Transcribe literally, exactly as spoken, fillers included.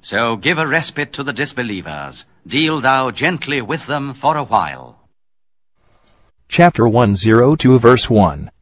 So give a respite to the disbelievers. Deal thou gently with them for a while. Chapter one oh two, verse one.